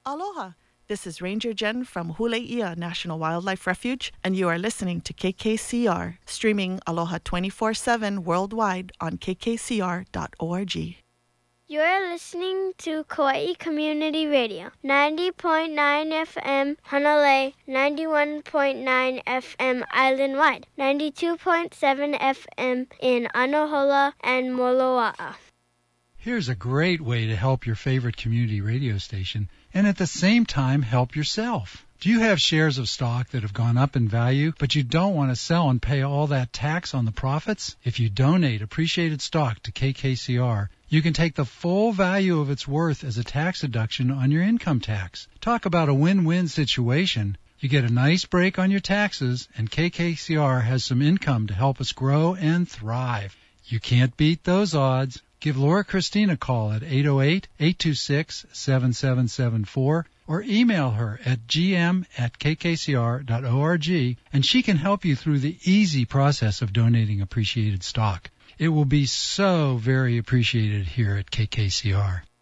Aloha! This is Ranger Jen from Huleia National Wildlife Refuge, and you are listening to KKCR, streaming Aloha 24/7 worldwide on kkcr.org. You're listening to Kauai Community Radio, 90.9 FM Hanalei, 91.9 FM island-wide, 92.7 FM in Anahola and Moloa'a. Here's a great way to help your favorite community radio station and at the same time help yourself. Do you have shares of stock that have gone up in value, but you don't want to sell and pay all that tax on the profits? If you donate appreciated stock to KKCR, you can take the full value of its worth as a tax deduction on your income tax. Talk about a win-win situation. You get a nice break on your taxes, and KKCR has some income to help us grow and thrive. You can't beat those odds. Give Laura Christine a call at 808-826-7774 or email her at gm@kkcr.org, and she can help you through the easy process of donating appreciated stock. It will be so very appreciated here at KKCR.